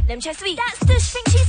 Let me try sweet. That's the thing she